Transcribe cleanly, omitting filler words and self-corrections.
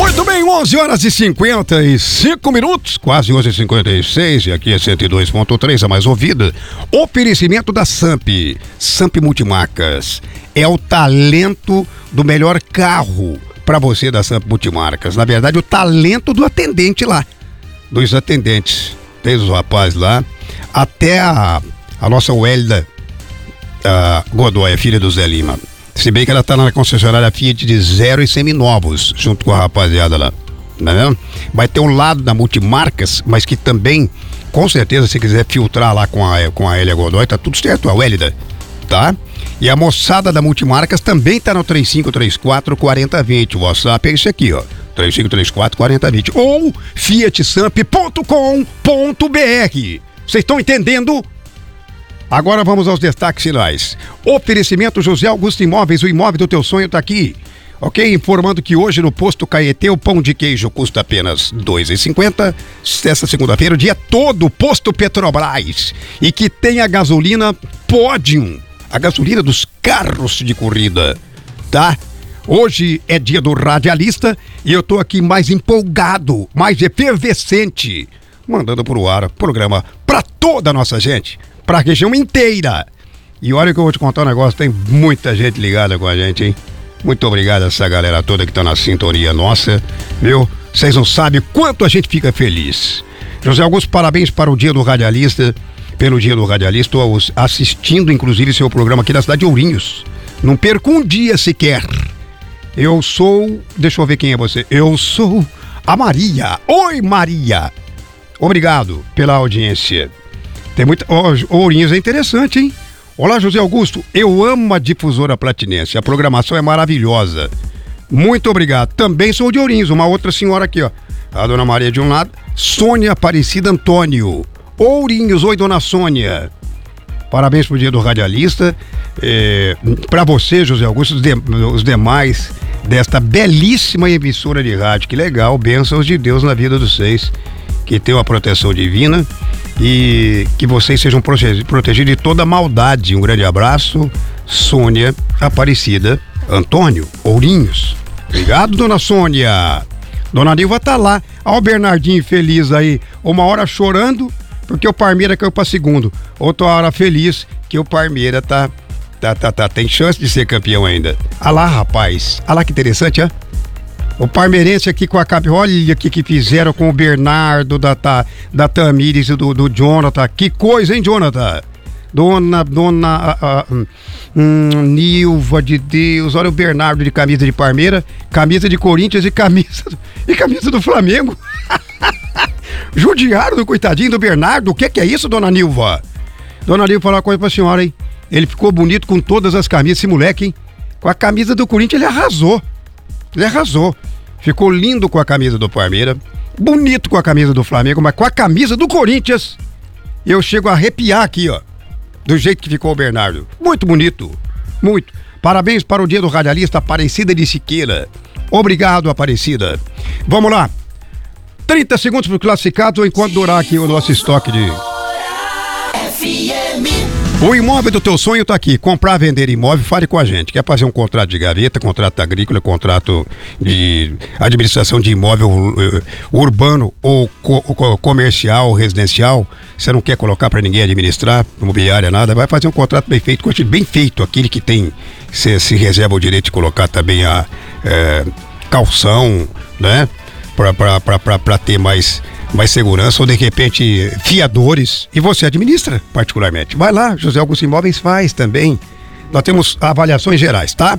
Muito bem, 11 horas e 55 minutos, quase 11h56, e aqui é 102.3, a mais ouvida. Oferecimento da Samp Multimarcas. É o talento do melhor carro para você da Samp Multimarcas. Na verdade, o talento do atendente lá, dos atendentes. Tem os rapazes lá, até a nossa Wélida Godoy, filha do Zé Lima. Se bem que ela tá na concessionária Fiat de zero e seminovos, junto com a rapaziada lá, não é mesmo? Vai ter um lado da Multimarcas, mas que também, com certeza, se quiser filtrar lá com a Hélia Godoy, tá tudo certo, a Wélida, tá? E a moçada da Multimarcas também tá no 3534-4020, o WhatsApp é esse aqui, ó, 3534-4020, ou fiatsamp.com.br. Vocês estão entendendo? Agora vamos aos destaques finais. Oferecimento José Augusto Imóveis, o imóvel do teu sonho tá aqui. Ok? Informando que hoje no Posto Caetê o pão de queijo custa apenas R$ 2,50. Esta segunda-feira, o dia todo, Posto Petrobras. E que tem a gasolina Podium, a gasolina dos carros de corrida, tá? Hoje é dia do radialista e eu tô aqui mais empolgado, mais efervescente, mandando pro ar programa pra toda a nossa gente, pra região inteira. E olha que eu vou te contar um negócio, tem muita gente ligada com a gente, hein? Muito obrigado a essa galera toda que tá na sintonia nossa, viu? Vocês não sabem quanto a gente fica feliz. José Augusto, parabéns para o dia do radialista, pelo dia do radialista. Estou assistindo, inclusive, seu programa aqui na cidade de Ourinhos. Não perco um dia sequer. Eu sou... Deixa eu ver quem é você. Eu sou a Maria. Oi, Maria. Obrigado pela audiência. Tem muita... Ourinhos é interessante, hein? Olá, José Augusto. Eu amo a difusora platinense. A programação é maravilhosa. Muito obrigado. Também sou de Ourinhos. Uma outra senhora aqui, ó. A dona Maria de um lado. Sônia Aparecida Antônio. Ourinhos. Oi, dona Sônia. Parabéns pro dia do radialista. Para você, José Augusto, os demais desta belíssima emissora de rádio. Que legal. Bênçãos de Deus na vida dos seis. Que tenham a proteção divina e que vocês sejam protegidos de toda maldade. Um grande abraço, Sônia Aparecida Antônio, Ourinhos. Obrigado, dona Sônia. Dona Nilva tá lá. Olha o Bernardinho feliz aí, uma hora chorando porque o Parmeira caiu pra segundo, outra hora feliz que o Parmeira tem chance de ser campeão ainda. Ah lá, rapaz, ah lá que interessante, ó. O parmeirense aqui com a cabeça, olha o que fizeram com o Bernardo, da Tamires e do Jonathan. Que coisa, hein, Jonathan? Dona Nilva de Deus, olha o Bernardo de camisa de Parmeira, camisa de Corinthians e camisa do Flamengo. Judiaram do coitadinho do Bernardo. O que é isso, dona Nilva? Dona Nilva, falar uma coisa pra senhora, hein? Ele ficou bonito com todas as camisas, esse moleque, hein? Com a camisa do Corinthians ele arrasou. Ele arrasou. Ficou lindo com a camisa do Parmeira, bonito com a camisa do Flamengo, mas com a camisa do Corinthians, eu chego a arrepiar aqui, ó, do jeito que ficou o Bernardo. Muito bonito, muito. Parabéns para o dia do radialista Aparecida de Siqueira. Obrigado, Aparecida. Vamos lá. 30 segundos para o classificado, enquanto durar aqui o nosso estoque de... O imóvel do teu sonho tá aqui. Comprar, vender imóvel, fale com a gente. Quer fazer um contrato de gaveta, contrato agrícola, contrato de administração de imóvel urbano ou comercial ou residencial? Você não quer colocar para ninguém administrar, imobiliária, nada? Vai fazer um contrato bem feito, bem feito. Aquele que tem, se reserva o direito de colocar também a calção, né? Para ter mais segurança, ou de repente fiadores, e você administra particularmente. Vai lá, José Augusto Imóveis faz também. Nós temos avaliações gerais, tá?